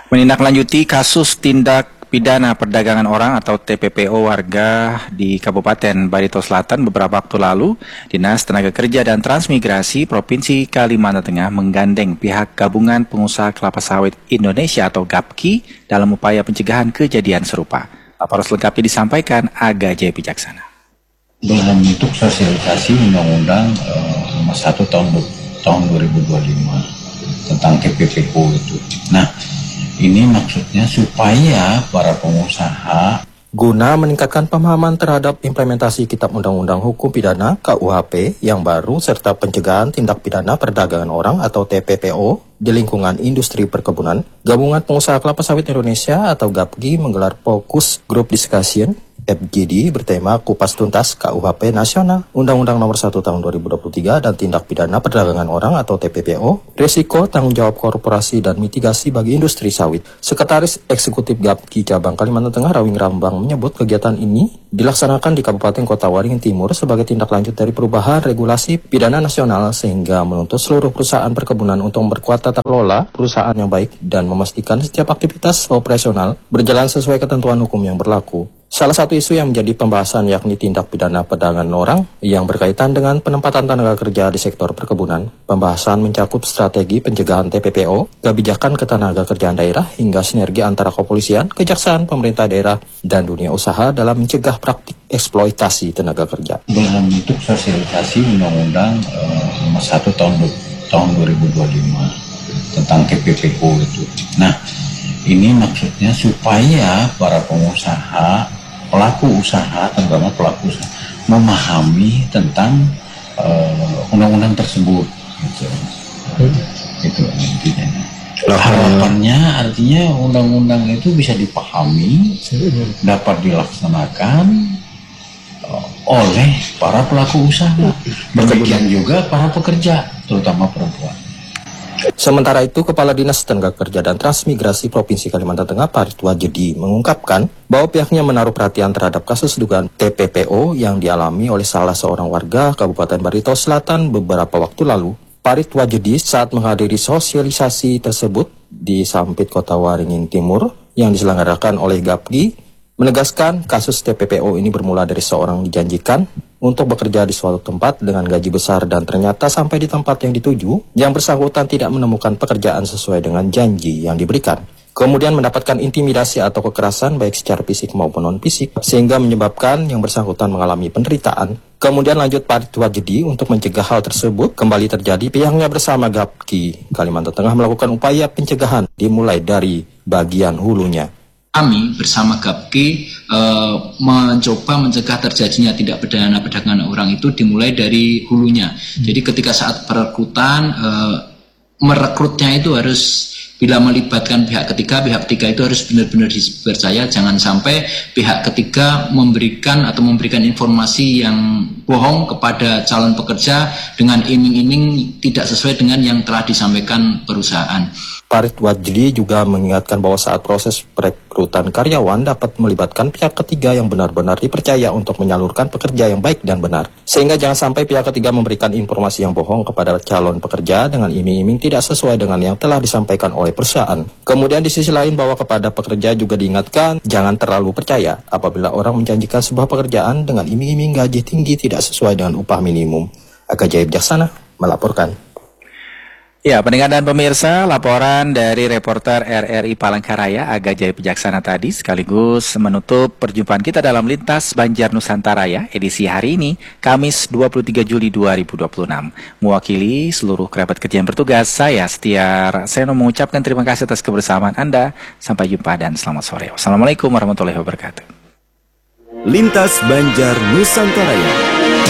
Menindaklanjuti kasus tindak pidana perdagangan orang atau TPPO warga di Kabupaten Barito Selatan beberapa waktu lalu, Dinas Tenaga Kerja dan Transmigrasi Provinsi Kalimantan Tengah menggandeng pihak Gabungan Pengusaha Kelapa Sawit Indonesia atau GAPKI dalam upaya pencegahan kejadian serupa. Laporan selengkapnya disampaikan Aga Jaya Pijaksana. Dalam bentuk sosialisasi Undang-Undang Nomor 1 tahun 2025 tentang TPPO itu. Nah, ini maksudnya supaya para pengusaha guna meningkatkan pemahaman terhadap implementasi Kitab Undang-Undang Hukum Pidana (KUHP) yang baru serta pencegahan tindak pidana perdagangan orang atau TPPO di lingkungan industri perkebunan, Gabungan Pengusaha Kelapa Sawit Indonesia atau GAPKI menggelar Focus Group Discussion FGD bertema Kupas Tuntas KUHP Nasional, Undang-Undang Nomor 1 Tahun 2023 dan Tindak Pidana Perdagangan Orang atau TPPO, Risiko Tanggung Jawab Korporasi dan Mitigasi bagi Industri Sawit. Sekretaris Eksekutif GAPKI Cabang Kalimantan Tengah Rawing Rambang menyebut kegiatan ini dilaksanakan di Kabupaten Kota Waringin Timur sebagai tindak lanjut dari perubahan regulasi pidana nasional sehingga menuntut seluruh perusahaan perkebunan untuk memperkuat tata kelola perusahaan yang baik dan memastikan setiap aktivitas operasional berjalan sesuai ketentuan hukum yang berlaku. Salah satu isu yang menjadi pembahasan yakni tindak pidana perdagangan orang yang berkaitan dengan penempatan tenaga kerja di sektor perkebunan. Pembahasan mencakup strategi pencegahan TPPO, kebijakan ketenaga kerjaan daerah, hingga sinergi antara kepolisian, kejaksaan, pemerintah daerah, dan dunia usaha dalam mencegah praktik eksploitasi tenaga kerja. Dalam bentuk sosialisasi Undang-Undang Nomor 1 tahun 2025 tentang TPPO itu. Nah, ini maksudnya supaya para pengusaha, pelaku usaha, terutama pelaku usaha, memahami tentang undang-undang tersebut. Itu intinya. Harapannya artinya undang-undang itu bisa dipahami, dapat dilaksanakan oleh para pelaku usaha. Demikian juga para pekerja, terutama perempuan. Sementara itu, Kepala Dinas Tenaga Kerja dan Transmigrasi Provinsi Kalimantan Tengah Parit Wajedi mengungkapkan bahwa pihaknya menaruh perhatian terhadap kasus dugaan TPPO yang dialami oleh salah seorang warga Kabupaten Barito Selatan beberapa waktu lalu. Parit Wajedi saat menghadiri sosialisasi tersebut di Sampit Kota Waringin Timur yang diselenggarakan oleh GAPKI menegaskan kasus TPPO ini bermula dari seorang dijanjikan untuk bekerja di suatu tempat dengan gaji besar dan ternyata sampai di tempat yang dituju, yang bersangkutan tidak menemukan pekerjaan sesuai dengan janji yang diberikan. Kemudian mendapatkan intimidasi atau kekerasan baik secara fisik maupun non-fisik, sehingga menyebabkan yang bersangkutan mengalami penderitaan. Kemudian lanjut Parit Wajedi untuk mencegah hal tersebut kembali terjadi, pihaknya bersama GAPKI Kalimantan Tengah melakukan upaya pencegahan dimulai dari bagian hulunya. Kami bersama GAPKI mencoba mencegah terjadinya tindak pidana perdagangan orang itu dimulai dari hulunya. Jadi ketika saat perekrutan, merekrutnya itu harus, bila melibatkan pihak ketiga itu harus benar-benar dipercaya. Jangan sampai pihak ketiga memberikan informasi yang bohong kepada calon pekerja dengan iming-iming tidak sesuai dengan yang telah disampaikan perusahaan. Parit Wajedi juga mengingatkan bahwa saat proses perekrutan karyawan dapat melibatkan pihak ketiga yang benar-benar dipercaya untuk menyalurkan pekerja yang baik dan benar. Sehingga jangan sampai pihak ketiga memberikan informasi yang bohong kepada calon pekerja dengan iming-iming tidak sesuai dengan yang telah disampaikan oleh perusahaan. Kemudian di sisi lain bahwa kepada pekerja juga diingatkan jangan terlalu percaya apabila orang menjanjikan sebuah pekerjaan dengan iming-iming gaji tinggi tidak sesuai dengan upah minimum. Aga Jaya Pijaksana melaporkan. Ya, pendengar dan pemirsa, laporan dari reporter RRI Palangkaraya Aga Jaya Pijaksana tadi sekaligus menutup perjumpaan kita dalam Lintas Banjar Nusantara ya, edisi hari ini, Kamis 23 Juli 2026. Mewakili seluruh kerabat kerja yang bertugas, saya Setiar Seno mengucapkan terima kasih atas kebersamaan Anda. Sampai jumpa dan selamat sore. Wassalamualaikum warahmatullahi wabarakatuh. Lintas Banjar Nusantara.